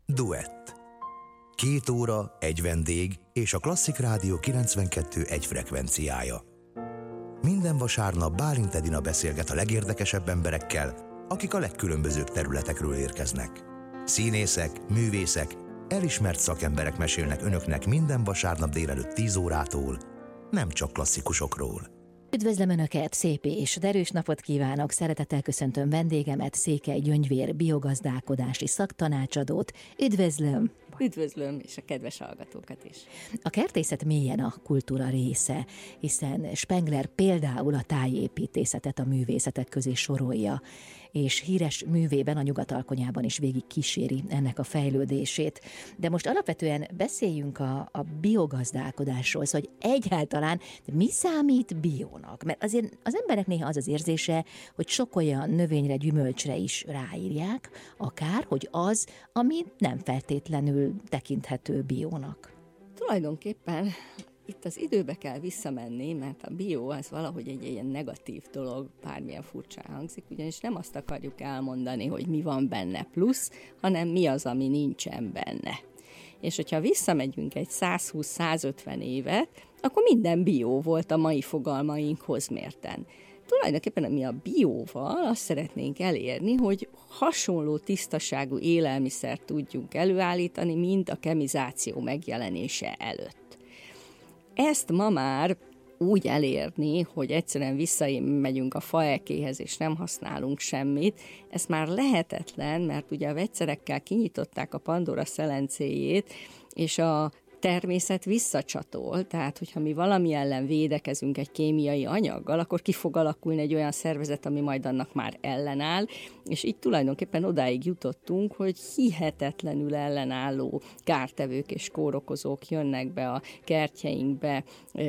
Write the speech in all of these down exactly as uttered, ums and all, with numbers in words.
Duett. Két óra, egy vendég és a Klasszik Rádió kilencvenkettő egy frekvenciája. Minden vasárnap Bálint Edina beszélget a legérdekesebb emberekkel, akik a legkülönbözőbb területekről érkeznek. Színészek, művészek, elismert szakemberek mesélnek önöknek minden vasárnap délelőtt tíz órától, nem csak klasszikusokról. Üdvözlöm Önöket, szép és derűs napot kívánok! Szeretettel köszöntöm vendégemet, Székely Gyöngyvér biogazdálkodási szaktanácsadót. Üdvözlöm! Üdvözlöm, és a kedves hallgatókat is. A kertészet mélyen a kultúra része, hiszen Spengler például a tájépítészetet a művészetek közé sorolja, és híres művében, a Nyugat-alkonyában is végig kíséri ennek a fejlődését. De most alapvetően beszéljünk a, a biogazdálkodásról, szóval, hogy egyáltalán mi számít biónak? Mert azért az emberek néha az az érzése, hogy sok olyan növényre, gyümölcsre is ráírják, akár, hogy az, ami nem feltétlenül tekinthető biónak. Tulajdonképpen itt az időbe kell visszamenni, mert a bió az valahogy egy ilyen negatív dolog, bármilyen furcsán hangzik, ugyanis nem azt akarjuk elmondani, hogy mi van benne plusz, hanem mi az, ami nincsen benne. És hogyha visszamegyünk egy százhúsz-százötven évet, akkor minden bió volt a mai fogalmainkhoz mérten. Tulajdonképpen ami a bióval azt szeretnénk elérni, hogy hasonló tisztaságú élelmiszert tudjunk előállítani, mint a kemizáció megjelenése előtt. Ezt ma már úgy elérni, hogy egyszerűen visszamegyünk a faekéhez, és nem használunk semmit, ez már lehetetlen, mert ugye a vegyszerekkel kinyitották a Pandora szelencéjét, és a természet visszacsatol, tehát hogyha mi valami ellen védekezünk egy kémiai anyaggal, akkor ki fog alakulni egy olyan szervezet, ami majd annak már ellenáll, és így tulajdonképpen odáig jutottunk, hogy hihetetlenül ellenálló kártevők és kórokozók jönnek be a kertjeinkbe,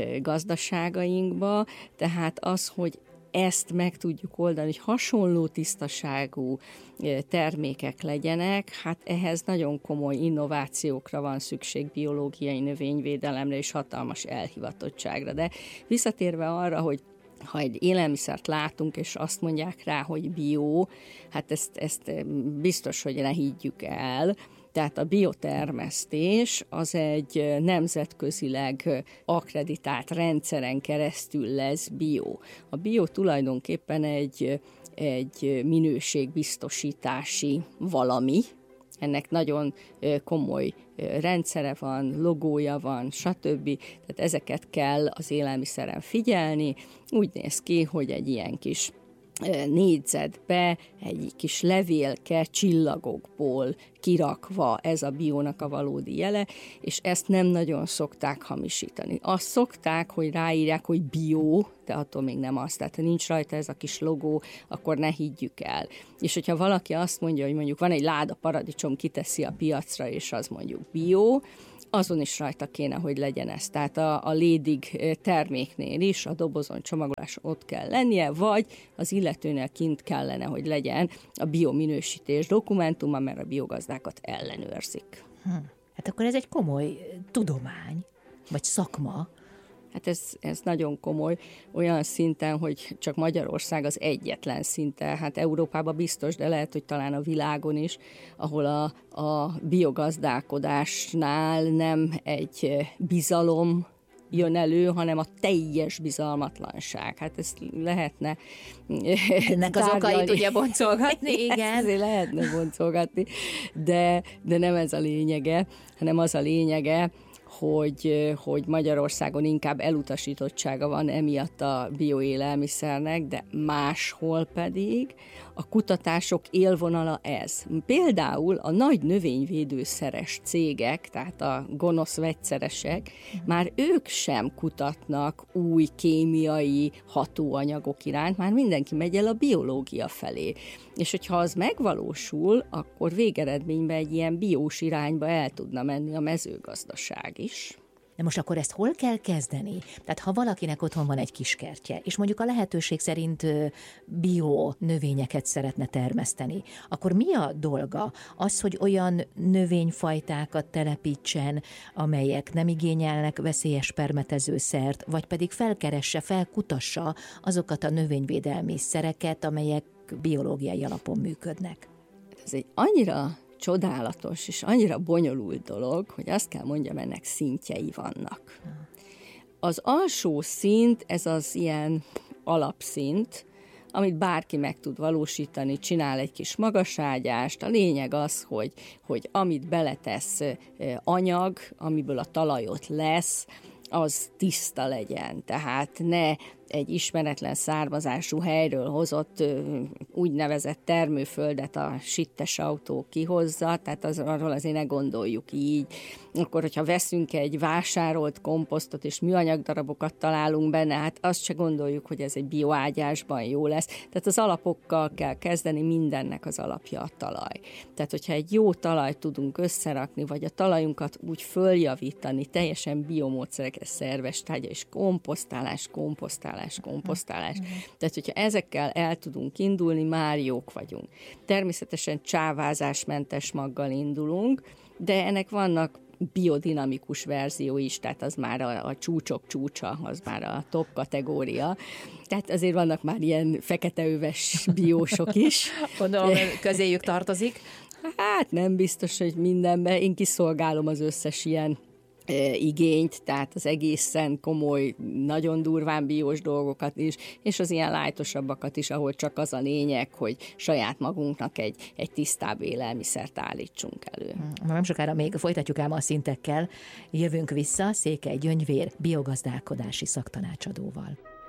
gazdaságainkba, tehát az, hogy ezt meg tudjuk oldani, hogy hasonló tisztaságú termékek legyenek, hát ehhez nagyon komoly innovációkra van szükség, biológiai növényvédelemre és hatalmas elhivatottságra. De visszatérve arra, hogy ha egy élelmiszert látunk, és azt mondják rá, hogy bio, hát ezt, ezt biztos, hogy ne higgyük el. Tehát a biotermesztés az egy nemzetközileg akkreditált rendszeren keresztül lesz bio. A bio tulajdonképpen egy, egy minőségbiztosítási valami, ennek nagyon komoly rendszere van, logója van, stb. Tehát ezeket kell az élelmiszeren figyelni. Úgy néz ki, hogy egy ilyen kis négyzetbe egy kis levélke csillagokból kirakva, ez a biónak a valódi jele, és ezt nem nagyon szokták hamisítani. Azt szokták, hogy ráírják, hogy bio, de attól még nem az. Tehát ha nincs rajta ez a kis logó, akkor ne higgyük el. És hogyha valaki azt mondja, hogy mondjuk van egy láda paradicsom, kiteszi a piacra, és az mondjuk bio, azon is rajta kéne, hogy legyen ez. Tehát a, a lédig terméknél is a dobozon csomagolás ott kell lennie, vagy az illetőnél kint kellene, hogy legyen a biominősítés dokumentuma, mert a biogazdákat ellenőrzik. Hm. Hát akkor ez egy komoly tudomány, vagy szakma. Hát ez, ez nagyon komoly, olyan szinten, hogy csak Magyarország az egyetlen szinte, hát Európában biztos, de lehet, hogy talán a világon is, ahol a, a biogazdálkodásnál nem egy bizalom jön elő, hanem a teljes bizalmatlanság. Hát ezt lehetne ennek az okait ugye boncolgatni, igen. Ezt lehetne boncolgatni, de, de nem ez a lényege, hanem az a lényege, Hogy, hogy Magyarországon inkább elutasítottsága van emiatt a bioélelmiszernek, de máshol pedig a kutatások élvonala ez. Például a nagy növényvédőszeres cégek, tehát a gonosz vegyszeresek, már ők sem kutatnak új kémiai hatóanyagok iránt, már mindenki megy el a biológia felé. És hogyha az megvalósul, akkor végeredményben egy ilyen biós irányba el tudna menni a mezőgazdaság is. De most akkor ezt hol kell kezdeni? Tehát ha valakinek otthon van egy kiskertje, és mondjuk a lehetőség szerint bio növényeket szeretne termeszteni, akkor mi a dolga? Az, hogy olyan növényfajtákat telepítsen, amelyek nem igényelnek veszélyes permetezőszert, vagy pedig felkeresse, felkutassa azokat a növényvédelmi szereket, amelyek biológiai alapon működnek? Ez egy annyira csodálatos és annyira bonyolult dolog, hogy azt kell mondjam, ennek szintjei vannak. Az alsó szint, ez az ilyen alapszint, amit bárki meg tud valósítani, csinál egy kis magaságyást. A lényeg az, hogy, hogy amit beletesz anyag, amiből a talajot lesz, az tiszta legyen. Tehát ne egy ismeretlen származású helyről hozott úgynevezett termőföldet a sittes autó kihozza, tehát az, arról azért ne gondoljuk így. Akkor, hogyha veszünk egy vásárolt komposztot és műanyag darabokat találunk benne, hát azt se gondoljuk, hogy ez egy bioágyásban jó lesz. Tehát az alapokkal kell kezdeni, mindennek az alapja a talaj. Tehát, hogyha egy jó talajt tudunk összerakni, vagy a talajunkat úgy följavítani, teljesen biomódszerekre, szerves trágya és komposztálás, komposztálás, komposztálás. Uh-huh. Tehát, hogyha ezekkel el tudunk indulni, már jók vagyunk. Természetesen csávázásmentes maggal indulunk, de ennek vannak biodinamikus verzió is, tehát az már a, a csúcsok csúcsa, az már a top kategória. Tehát azért vannak már ilyen feketeöves biósok is. Gondolom, közéjük tartozik. Hát nem biztos, hogy mindenben. Én kiszolgálom az összes ilyen igényt, tehát az egészen komoly, nagyon durván biós dolgokat is, és az ilyen lájtosabbakat is, ahol csak az a lényeg, hogy saját magunknak egy, egy tisztább élelmiszert állítsunk elő. Nem sokára még folytatjuk ám a szintekkel, jövünk vissza Székely Gyöngyvér biogazdálkodási szaktanácsadóval.